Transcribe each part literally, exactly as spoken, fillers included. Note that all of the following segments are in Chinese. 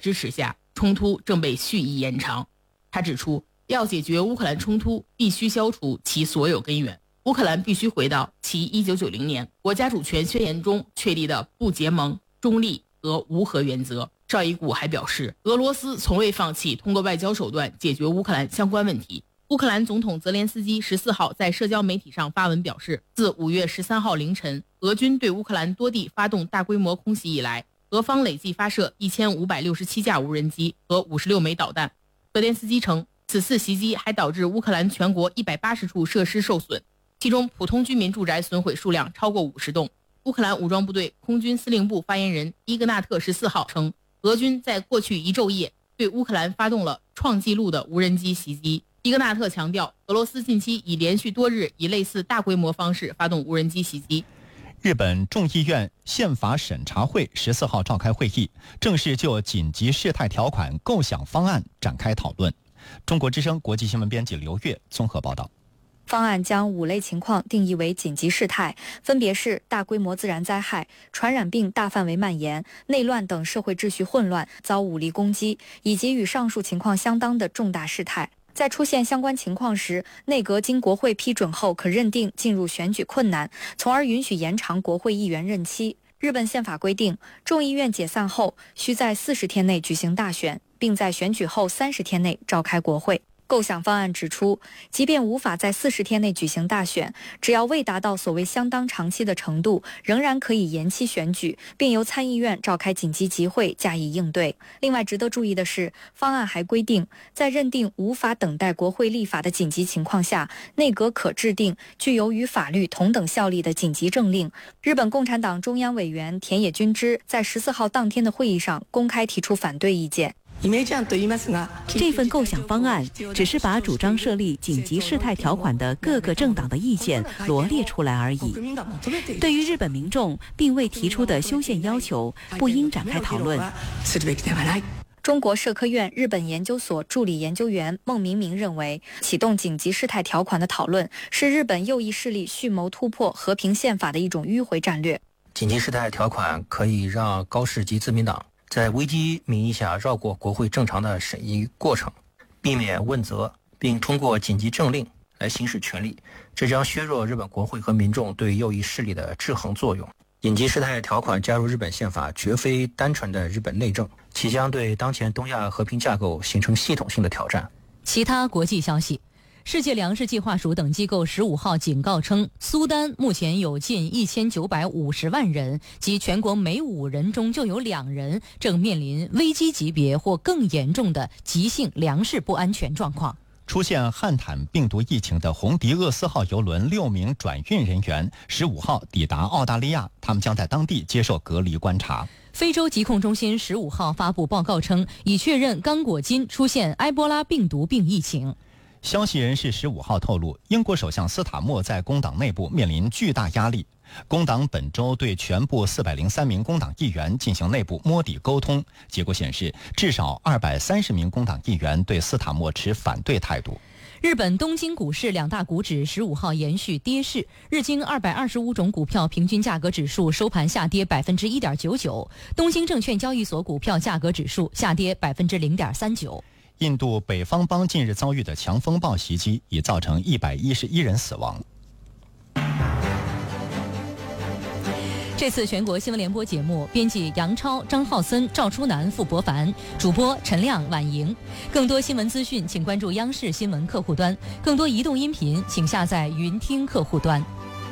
支持下，冲突正被蓄意延长。他指出，要解决乌克兰冲突，必须消除其所有根源。乌克兰必须回到其一九九零年国家主权宣言中确立的不结盟、中立和无核原则。绍伊古还表示，俄罗斯从未放弃通过外交手段解决乌克兰相关问题。乌克兰总统泽连斯基十四号在社交媒体上发文表示，自五月十三号凌晨俄军对乌克兰多地发动大规模空袭以来，俄方累计发射一千五百六十七架无人机和五十六枚导弹。泽连斯基称，此次袭击还导致乌克兰全国一百八十处设施受损，其中普通居民住宅损毁数量超过五十栋。乌克兰武装部队空军司令部发言人伊格纳特十四号称，俄军在过去一昼夜对乌克兰发动了创纪录的无人机袭击。伊格纳特强调，俄罗斯近期已连续多日以类似大规模方式发动无人机袭击。 日本众议院宪法审查会十四号召开会议，正式就紧急事态条款构想方案展开讨论。中国之声国际新闻编辑刘月综合报道。 方案将五类情况定义为紧急事态，分别是大规模自然灾害、传染病大范围蔓延、内乱等社会秩序混乱遭武力攻击，以及与上述情况相当的重大事态。在出现相关情况时，内阁经国会批准后可认定进入选举困难，从而允许延长国会议员任期。日本宪法规定，众议院解散后需在四十天内举行大选，并在选举后三十天内召开国会。构想方案指出，即便无法在四十天内举行大选，只要未达到所谓相当长期的程度，仍然可以延期选举，并由参议院召开紧急集会加以应对。另外值得注意的是，方案还规定，在认定无法等待国会立法的紧急情况下，内阁可制定具有与法律同等效力的紧急政令。日本共产党中央委员田野君之在十四号当天的会议上公开提出反对意见。 这份构想方案只是把主张设立紧急事态条款的各个政党的意见罗列出来而已。对于日本民众并未提出的修宪要求，不应展开讨论。 中国社科院日本研究所助理研究员孟明明认为，启动紧急事态条款的讨论是日本右翼势力蓄谋突破和平宪法的一种迂回战略。 紧急事态条款可以让高市及自民党在危机名义下绕过国会正常的审议过程，避免问责，并通过紧急政令来行使权力，这将削弱日本国会和民众对右翼势力的制衡作用。紧急事态条款加入日本宪法绝非单纯的日本内政，其将对当前东亚和平架构形成系统性的挑战。 其他国际消息，世界粮食计划署等机构十五号警告称，苏丹目前有近一千九百五十万人，即全国每五人中就有两人正面临危机级别或更严重的急性粮食不安全状况。 出现汉坦病毒疫情的红迪厄斯号邮轮六名转运人员十五号抵达澳大利亚，他们将在当地接受隔离观察。 非洲疾控中心十五号发布报告称，已确认刚果金出现埃博拉病毒病疫情。 消息人士十五号透露，英国首相斯塔默在工党内部面临巨大压力。工党本周对全部四百零三名工党议员进行内部摸底沟通，结果显示，至少二百三十名工党议员对斯塔默持反对态度。 日本东京股市两大股指十五号延续跌势，日经二百二十五种股票平均价格指数收盘下跌百分之一点九九，东京证券交易所股票价格指数下跌百分之零点三九。 印度北方邦近日遭遇的强风暴袭击，已造成一百一十一人死亡。 这次全国新闻联播节目，编辑杨超、张浩森、赵初南、傅博凡，主播陈亮、婉莹。更多新闻资讯，请关注央视新闻客户端；更多移动音频，请下载云听客户端。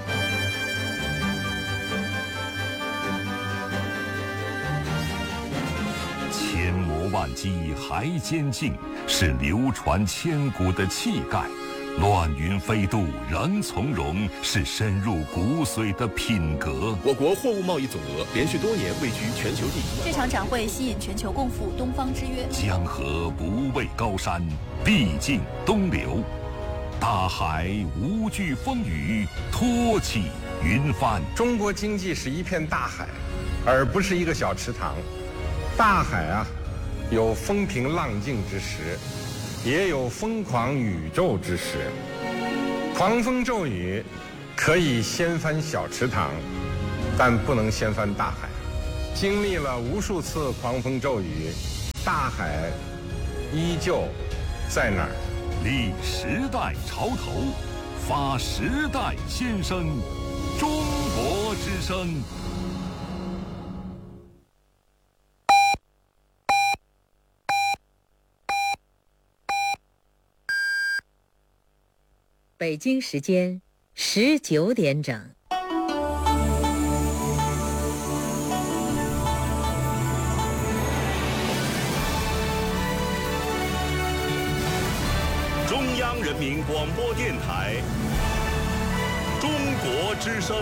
千磨万击还坚劲，是流传千古的气概；乱云飞渡仍从容，是深入骨髓的品格。 我国货物贸易总额连续多年位居全球第一。 这场展会吸引全球共赴东方之约。 江河不畏高山，必尽东流；大海无惧风雨，托起云帆。 中国经济是一片大海，而不是一个小池塘。大海啊，有风平浪静之时，也有疯狂宇宙之时。狂风骤雨可以掀翻小池塘，但不能掀翻大海。经历了无数次狂风骤雨， 大海依旧在哪儿？ 立时代潮头，发时代先声，中国之声。 北京时间十九点整。 中央人民广播电台中国之声。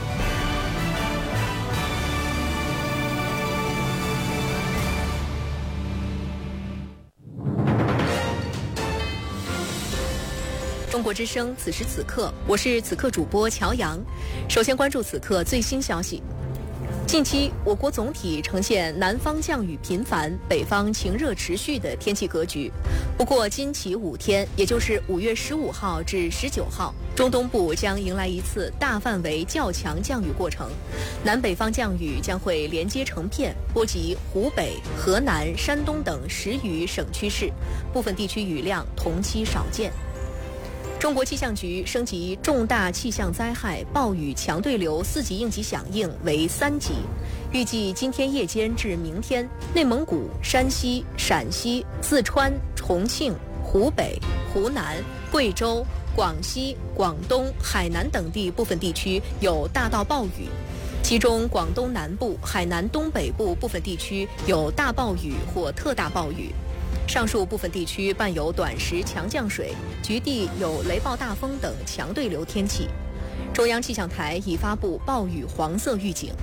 中国之声，此时此刻，我是此刻主播乔阳。首先关注此刻最新消息。近期，我国总体呈现南方降雨频繁、北方晴热持续的天气格局。不过，今起五天，也就是五月十五号至十九号，中东部将迎来一次大范围较强降雨过程，南北方降雨将会连接成片，波及湖北、河南、山东等十余省区市，部分地区雨量同期少见。中国气象局升级重大气象灾害暴雨强对流四级应急响应为三级，预计今天夜间至明天，内蒙古、山西、陕西、四川、重庆、湖北、湖南、贵州、广西、广东、海南等地部分地区有大到暴雨，其中广东南部、海南东北部部分地区有大暴雨或特大暴雨。上述部分地区伴有短时强降水，局地有雷暴大风等强对流天气。中央气象台已发布暴雨黄色预警。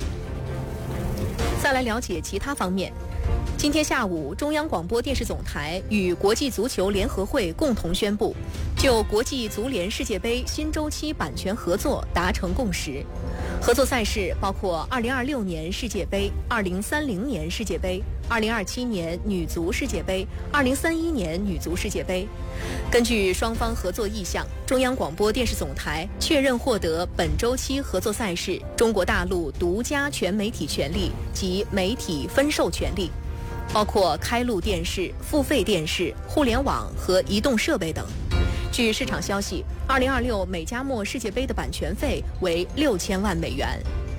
再来了解其他方面。今天下午，中央广播电视总台与国际足球联合会共同宣布，就国际足联世界杯新周期版权合作达成共识。合作赛事包括二零二六年世界杯、二零三零年世界杯、二零二七年女足世界杯、二零三一年女足世界杯。根据双方合作意向，中央广播电视总台确认获得本周期合作赛事中国大陆独家全媒体权利及媒体分授权利，包括开路电视、付费电视、互联网和移动设备等。据市场消息，二零二六美加墨世界杯的版权费为六千万美元。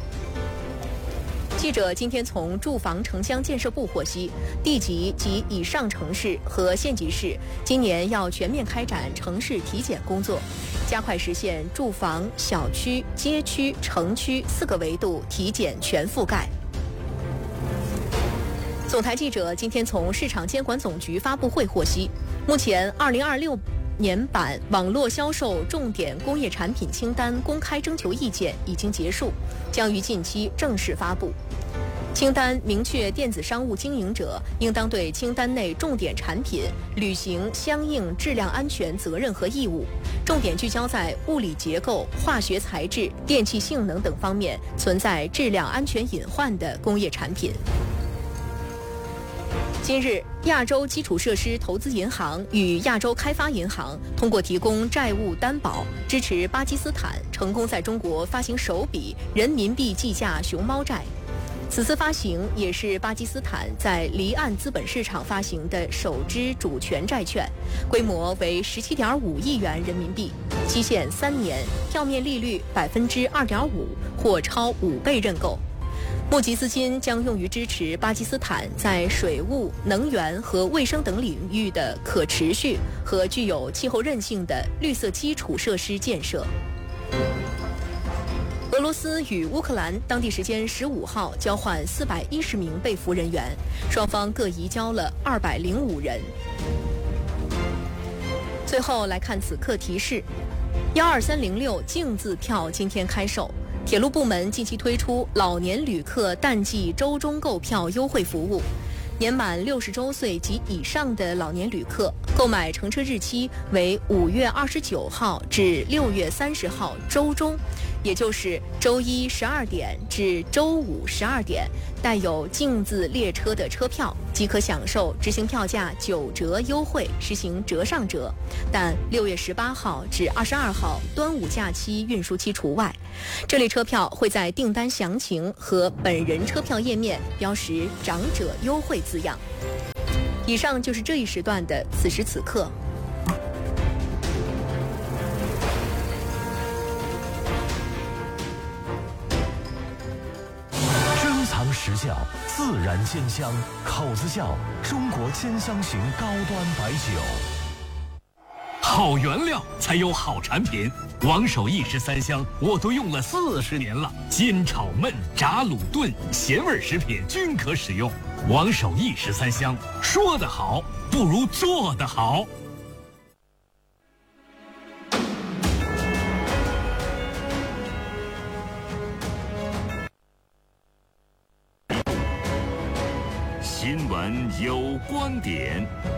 记者今天从住房城乡建设部获悉，地级及以上城市和县级市今年要全面开展城市体检工作，加快实现住房、小区、街区、城区四个维度体检全覆盖。总台记者今天从市场监管总局发布会获悉，目前二零二六年版网络销售重点工业产品清单公开征求意见已经结束，将于近期正式发布。清单明确电子商务经营者应当对清单内重点产品履行相应质量安全责任和义务，重点聚焦在物理结构、化学材质、电气性能等方面存在质量安全隐患的工业产品。今日，亚洲基础设施投资银行与亚洲开发银行通过提供债务担保，支持巴基斯坦成功在中国发行首笔人民币计价熊猫债。此次发行也是巴基斯坦在离岸资本市场发行的首支主权债券，规模为十七点五亿元人民币，期限三年，票面利率百分之二点五，或超五倍认购。募集资金将用于支持巴基斯坦在水务、能源和卫生等领域的可持续和具有气候韧性的绿色基础设施建设。俄罗斯与乌克兰当地时间十五号交换四百一十名被俘人员，双方各移交了二百零五人。最后来看此刻提示：幺二三零六净字票今天开售。铁路部门近期推出老年旅客淡季周中购票优惠服务，年满六十周岁及以上的老年旅客购买乘车日期为五月二十九号至六月三十号周中，也就是周一十二点至周五十二点，带有净字列车的车票即可享受执行票价九折优惠，实行折上折，但六月十八号至二十二号端午假期运输期除外。这类车票会在订单详情和本人车票页面标识长者优惠字样。 以上就是这一时段的此时此刻。 珍藏实效，自然鲜香，口子窖中国千香型高端白酒。 好原料才有好产品，王守义十三香我都用了四十年了，煎炒焖炸卤炖咸味食品均可使用。王守义十三香，说得好不如做得好。 新闻有观点，